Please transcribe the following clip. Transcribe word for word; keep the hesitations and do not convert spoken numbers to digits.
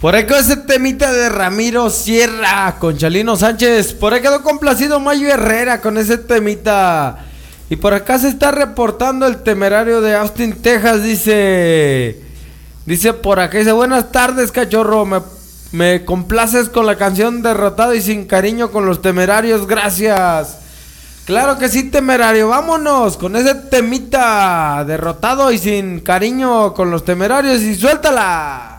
Por ahí quedó ese temita de Ramiro Sierra con Chalino Sánchez. Por ahí quedó complacido Mayo Herrera con ese temita. Y por acá se está reportando el Temerario de Austin, Texas. Dice, dice por acá, dice: buenas tardes, cachorro. Me, me complaces con la canción Derrotado y Sin Cariño con los Temerarios. Gracias. Claro que sí, Temerario. Vámonos con ese temita Derrotado y Sin Cariño con los Temerarios. Y suéltala.